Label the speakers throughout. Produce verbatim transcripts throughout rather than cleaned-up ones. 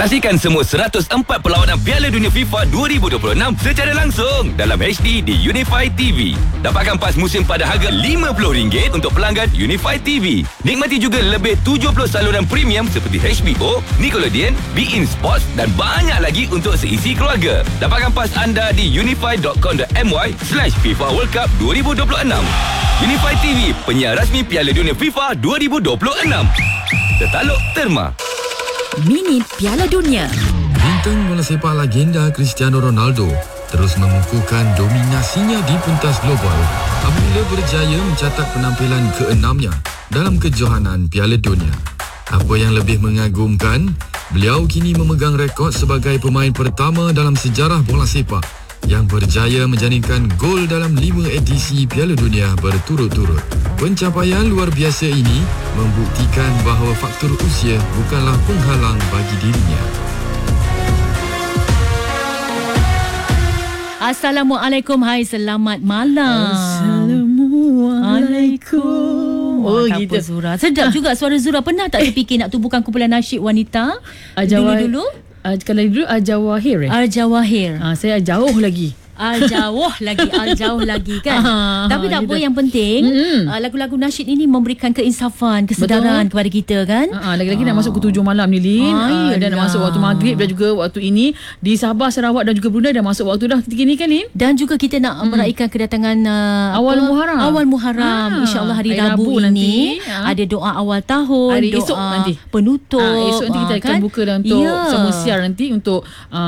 Speaker 1: Saksikan semua seratus empat perlawanan Piala Dunia FIFA dua ribu dua puluh enam secara langsung dalam H D di Unify T V. Dapatkan pas musim pada harga lima puluh ringgit untuk pelanggan Unify T V. Nikmati juga lebih tujuh puluh saluran premium seperti H B O, Nickelodeon, beIN Sports dan banyak lagi untuk seisi keluarga. Dapatkan pas anda di unify.com.my slash FIFA World Cup dua ribu dua puluh enam. Unify T V, penyiar rasmi Piala Dunia FIFA dua ribu dua puluh enam. Tertaluk Terma.
Speaker 2: Minit Piala Dunia.
Speaker 3: Bintang bola sepak legenda Cristiano Ronaldo terus mengukuhkan dominasinya di pentas global apabila berjaya mencatat penampilan keenamnya dalam kejohanan Piala Dunia. Apa yang lebih mengagumkan, beliau kini memegang rekod sebagai pemain pertama dalam sejarah bola sepak yang berjaya menjaringkan gol dalam lima edisi Piala Dunia berturut-turut. Pencapaian luar biasa ini membuktikan bahawa faktor usia bukanlah penghalang bagi dirinya.
Speaker 2: Assalamualaikum, hai, selamat malam.
Speaker 4: Assalamualaikum.
Speaker 2: Oh,
Speaker 4: Oh,
Speaker 2: tak
Speaker 4: gitu.
Speaker 2: apa, Zura. Sedap juga suara Zura. Pernah tak terfikir nak tubuhkan kumpulan nasyid wanita?
Speaker 4: Ajawa-
Speaker 2: Dulu-dulu?
Speaker 4: Uh, kalau dulu Al-Jawahir eh?
Speaker 2: Al-Jawahir.
Speaker 4: Ah, saya jauh lagi.
Speaker 2: Al-jauh lagi, al-jauh lagi kan.
Speaker 4: Ah,
Speaker 2: Tapi tak apa,
Speaker 4: gitu.
Speaker 2: yang penting
Speaker 4: Mm-mm.
Speaker 2: uh, lagu-lagu nasyid ini memberikan keinsafan, kesedaran
Speaker 4: Betul.
Speaker 2: kepada kita kan.
Speaker 4: Ah, lagi-lagi nak masuk ke tujuh malam ni, Lin.
Speaker 2: Ah,
Speaker 4: Ah, dan nak
Speaker 2: yelah.
Speaker 4: masuk waktu maghrib dan juga waktu ini di Sabah, Sarawak dan juga Brunei dah masuk waktu dah ketika ni kan, Lin?
Speaker 2: Dan juga kita nak hmm. meraihkan kedatangan uh,
Speaker 4: Awal
Speaker 2: apa?
Speaker 4: Muharram.
Speaker 2: Awal Muharram.
Speaker 4: Ah,
Speaker 2: InsyaAllah hari,
Speaker 4: hari
Speaker 2: Rabu,
Speaker 4: Rabu
Speaker 2: ini
Speaker 4: nanti. Ah.
Speaker 2: ada doa awal tahun,
Speaker 4: Hari
Speaker 2: doa
Speaker 4: esok nanti.
Speaker 2: penutup.
Speaker 4: Ah, esok nanti kita
Speaker 2: ah,
Speaker 4: akan
Speaker 2: kan?
Speaker 4: buka dan untuk
Speaker 2: Ya.
Speaker 4: semua siar nanti untuk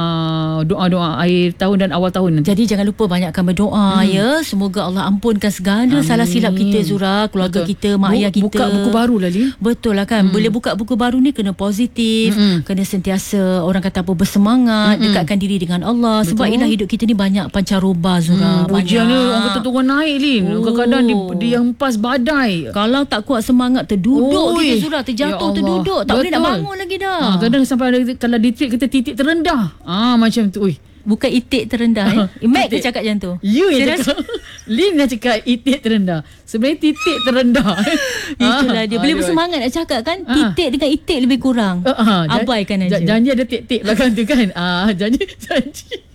Speaker 4: uh, doa-doa akhir tahun dan awal tahun nanti.
Speaker 2: Jadi jangan lupa banyakkan berdoa hmm. ya. Semoga Allah ampunkan segala
Speaker 4: Amin.
Speaker 2: salah silap kita, Zura, keluarga
Speaker 4: Betul.
Speaker 2: kita, mak
Speaker 4: Bu-
Speaker 2: ayah kita.
Speaker 4: buka buku baru lah, Lin.
Speaker 2: Betul lah kan. Hmm. Bila buka buku baru ni kena positif,
Speaker 4: Mm-mm.
Speaker 2: kena sentiasa orang kata apa bersemangat,
Speaker 4: Mm-mm.
Speaker 2: dekatkan diri dengan Allah.
Speaker 4: Betul.
Speaker 2: Sebab ialah hidup kita ni banyak pancaroba, Zura.
Speaker 4: Hmm, ujian ni orang kata turun naik, Lin.
Speaker 2: Oh.
Speaker 4: Kadang-kadang di, dihempas badai.
Speaker 2: Kalau tak kuat semangat, terduduk
Speaker 4: Oi.
Speaker 2: kita, Zura,
Speaker 4: Ya
Speaker 2: terjatuh,
Speaker 4: Allah.
Speaker 2: terduduk. Tak boleh nak
Speaker 4: Betul.
Speaker 2: bangun lagi dah.
Speaker 4: Ha, kadang sampai ada, kalau di trip kita titik terendah. Ah, macam tu. Ui.
Speaker 2: Bukan itik terendah eh. Mac ke
Speaker 4: Titik.
Speaker 2: cakap macam tu?
Speaker 4: You yang
Speaker 2: Serius?
Speaker 4: cakap. Lin yang cakap itik terendah. Sebenarnya titik terendah.
Speaker 2: Itulah dia. Bila
Speaker 4: Aduh.
Speaker 2: bersemangat nak cakap kan,
Speaker 4: Ah.
Speaker 2: titik dengan itik lebih kurang.
Speaker 4: Uh, uh,
Speaker 2: Abaikan aja.
Speaker 4: Janji ada titik belakang tu kan. Ah, janji janji.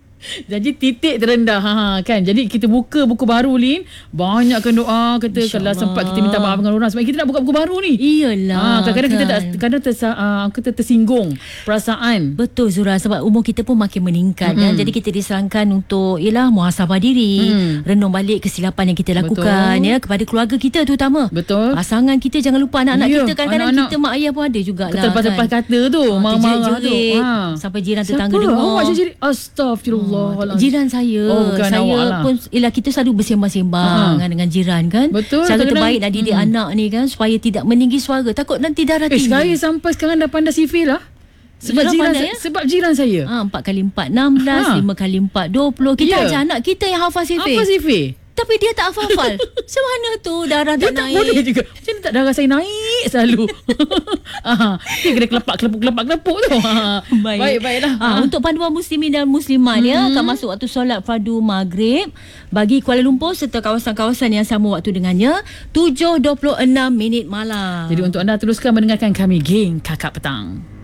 Speaker 4: Janji titik terendah, ha, ha, kan. Jadi kita buka buku baru, Lin. Banyakkan doa kata kalau sempat kita minta maaf dengan orang sebab kita nak buka buku baru ni.
Speaker 2: Iyalah.
Speaker 4: Ha, kadang-kadang kita tak
Speaker 2: kan.
Speaker 4: kadang tersa, uh, kita tersinggung perasaan.
Speaker 2: Betul, Zura, sebab umur kita pun makin meningkat kan. Jadi kita disarankan untuk ialah muhasabah diri,
Speaker 4: Mm.
Speaker 2: renung balik kesilapan yang kita lakukan.
Speaker 4: Betul.
Speaker 2: Ya, kepada keluarga kita terutama.
Speaker 4: Betul.
Speaker 2: Pasangan kita, jangan lupa anak-anak
Speaker 4: Ya,
Speaker 2: kita. Kadang-kadang
Speaker 4: anak-anak.
Speaker 2: kita mak ayah pun ada jugalah
Speaker 4: Terlepas-lepas
Speaker 2: kan.
Speaker 4: kata tu,
Speaker 2: Ah,
Speaker 4: marah-marah tu.
Speaker 2: terjerit-jerit,
Speaker 4: Ha.
Speaker 2: sampai jiran tetangga
Speaker 4: Siapa?
Speaker 2: dengar.
Speaker 4: Awak jadi astagfirullahalazim.
Speaker 2: Jiran saya.
Speaker 4: Oh, bukan
Speaker 2: saya
Speaker 4: awak lah.
Speaker 2: pun ialah kita selalu bersembang-sembang
Speaker 4: Ha.
Speaker 2: dengan, dengan jiran kan.
Speaker 4: Betul,
Speaker 2: Cara
Speaker 4: kadang-kadang-
Speaker 2: terbaik nak didik
Speaker 4: Hmm.
Speaker 2: anak ni kan supaya tidak meninggi suara. Takut nanti darah
Speaker 4: Eh,
Speaker 2: tinggi.
Speaker 4: saya sampai sekarang dah pandai sifil lah. Sebab
Speaker 2: Zura
Speaker 4: jiran,
Speaker 2: pandai,
Speaker 4: sa-
Speaker 2: ya?
Speaker 4: sebab jiran saya.
Speaker 2: Ha, empat kali empat, enam belas,
Speaker 4: Ha.
Speaker 2: lima kali empat, dua puluh. Kita
Speaker 4: Ya.
Speaker 2: ajar anak kita yang hafal sifir.
Speaker 4: Apa sifil?
Speaker 2: Tapi dia tak hafal-hafal. Macam mana tu darah
Speaker 4: Dia
Speaker 2: tak
Speaker 4: tak
Speaker 2: naik?
Speaker 4: boleh juga. Macam mana tak darah saya naik selalu. ah, dia kena kelepak kelepuk kelepak kelepuk tu. Ah,
Speaker 2: Baik.
Speaker 4: baik baiklah.
Speaker 2: Ha, untuk panduan muslimin dan muslimat ya, akan masuk waktu solat fardu maghrib bagi Kuala Lumpur serta kawasan-kawasan yang sama waktu dengannya tujuh dua puluh enam minit malam.
Speaker 4: Jadi untuk anda teruskan mendengarkan kami, geng Kakak Petang.